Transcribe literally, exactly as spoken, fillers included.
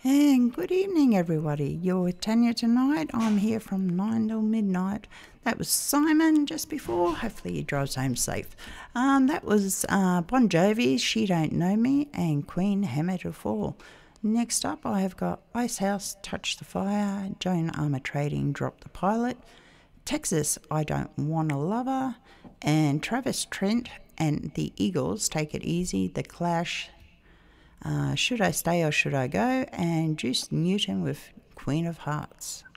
And good evening, everybody. You're with Tanya tonight. I'm here from nine till midnight. That was Simon just before. Hopefully he drives home safe. Um, that was uh, Bon Jovi's She Don't Know Me and Queen Hammer to Fall. Next up, I have got Icehouse, Touch the Fire, Joan Armour Trading, Drop the Pilot, Texas, I Don't Wanna Love Her, and Travis Trent and the Eagles, Take It Easy, The Clash, Uh, Should I Stay or Should I Go? And Juice Newton with Queen of Hearts.